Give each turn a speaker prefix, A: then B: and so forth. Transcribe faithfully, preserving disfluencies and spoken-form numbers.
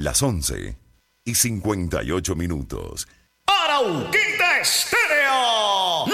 A: Las once y cincuenta y ocho minutos.
B: Arauquita Estéreo,